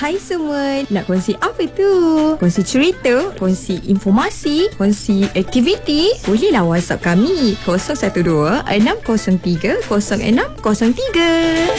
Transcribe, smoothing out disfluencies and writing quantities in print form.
Hai semua, nak kongsi apa tu? Kongsi cerita, kongsi informasi, kongsi aktiviti? Bolehlah WhatsApp kami 012 603 0603.